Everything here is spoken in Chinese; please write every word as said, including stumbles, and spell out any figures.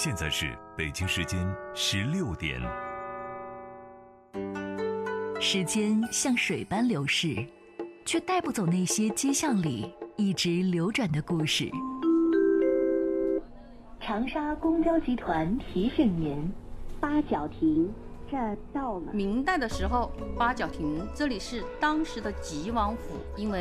现在是北京时间十六点。 时间像水般流逝，却带不走那些街巷里一直流转的故事。 长沙公交集团提醒您，八角亭这到了。 明代的时候，八角亭这里是当时的吉王府，因为